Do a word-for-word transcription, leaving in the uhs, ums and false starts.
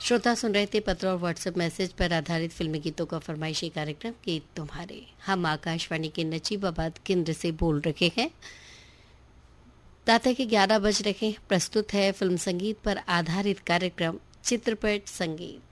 श्रोता सुन रहे थे पत्र और व्हाट्सएप मैसेज पर आधारित फिल्मी गीतों का फरमाइशी कार्यक्रम गीत तुम्हारे। हम आकाशवाणी के नजीबाबाद केंद्र से बोल रहे हैं। दाता के ग्यारह बज रहे। प्रस्तुत है फिल्म संगीत पर आधारित कार्यक्रम चित्रपट संगीत।